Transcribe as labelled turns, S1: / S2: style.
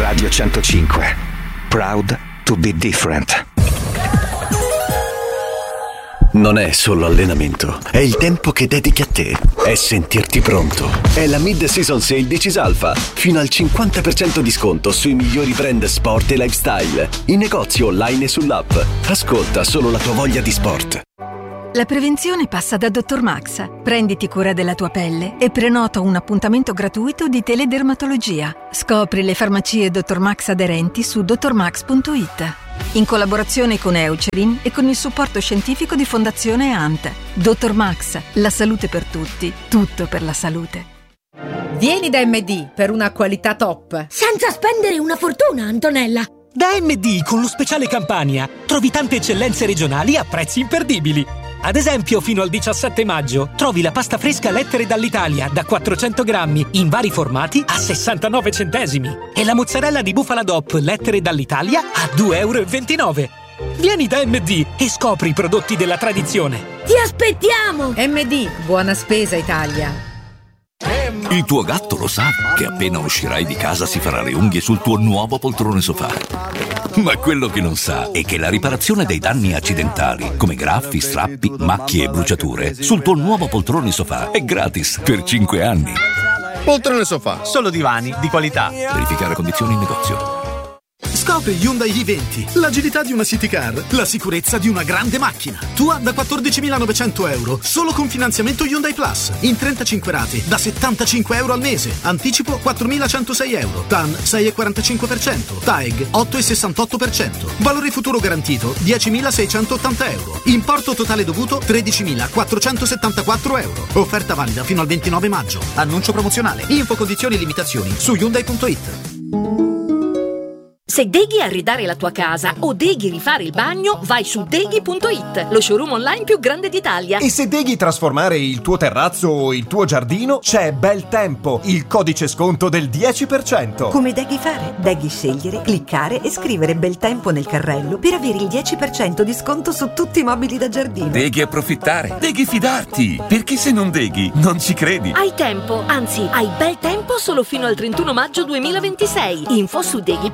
S1: Radio 105. Proud to be different.
S2: Non è solo allenamento, è il tempo che dedichi a te, è sentirti pronto. È la mid-season sale di Cisalfa, fino al 50% di sconto sui migliori brand sport e lifestyle, in negozio online e sull'app. Ascolta solo la tua voglia di sport.
S3: La prevenzione passa da Dr. Max. Prenditi cura della tua pelle e prenota un appuntamento gratuito di teledermatologia. Scopri le farmacie Dr. Max aderenti su drmax.it. In collaborazione con Eucerin e con il supporto scientifico di Fondazione ANT. Dr. Max, la salute per tutti, tutto per la salute.
S4: Vieni da MD per una qualità top.
S5: Senza spendere una fortuna, Antonella.
S6: Da MD con lo speciale Campania trovi tante eccellenze regionali a prezzi imperdibili. Ad esempio, fino al 17 maggio trovi la pasta fresca Lettere dall'Italia da 400 grammi in vari formati a 69 centesimi e la mozzarella di bufala DOP Lettere dall'Italia a 2,29 €. Vieni da MD e scopri i prodotti della tradizione.
S5: Ti aspettiamo!
S4: MD, buona spesa Italia.
S7: Il tuo gatto lo sa che appena uscirai di casa si farà le unghie sul tuo nuovo poltrone sofà. Ma quello che non sa è che la riparazione dei danni accidentali, come graffi, strappi, macchie e bruciature, sul tuo nuovo poltrone sofà è gratis per 5 anni.
S8: Poltrone sofà, solo divani di qualità.
S7: Verificare condizioni in negozio.
S9: Scopri Hyundai i20, l'agilità di una city car, la sicurezza di una grande macchina. Tua da 14.900 €, solo con finanziamento Hyundai Plus, in 35 rate, da 75 € al mese. Anticipo 4.106 €, TAN 6,45%, TAEG 8,68%. Valore futuro garantito 10.680 €. Importo totale dovuto 13.474 €. Offerta valida fino al 29 maggio. Annuncio promozionale. Info, condizioni e limitazioni su Hyundai.it.
S10: Se deghi arredare la tua casa o deghi rifare il bagno, vai su deghi.it, lo showroom online più grande d'Italia.
S11: E se deghi trasformare il tuo terrazzo o il tuo giardino, c'è Bel Tempo, il codice sconto del 10%.
S12: Come deghi fare? Deghi scegliere, cliccare e scrivere Bel Tempo nel carrello per avere il 10% di sconto su tutti i mobili da giardino.
S13: Deghi approfittare, deghi fidarti, perché se non deghi non ci credi.
S10: Hai tempo, anzi hai bel tempo solo fino al 31 maggio 2026. Info su deghi.it.